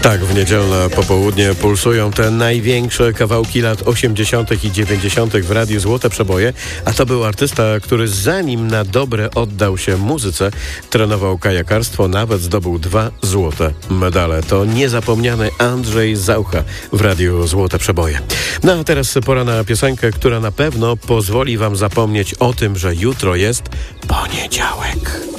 Tak, w niedzielne popołudnie pulsują te największe kawałki lat 80. i 90. w Radiu Złote Przeboje, a to był artysta, który zanim na dobre oddał się muzyce, trenował kajakarstwo, nawet zdobył 2 złote medale. To niezapomniany Andrzej Zaucha w Radiu Złote Przeboje. No a teraz pora na piosenkę, która na pewno pozwoli wam zapomnieć o tym, że jutro jest poniedziałek.